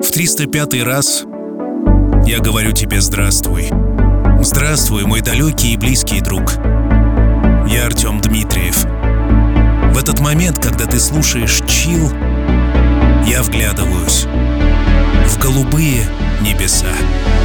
В 305-й раз я говорю тебе здравствуй. Здравствуй, мой далекий и близкий друг. Я Артем Дмитриев. В этот момент, когда ты слушаешь чил, я вглядываюсь в голубые небеса.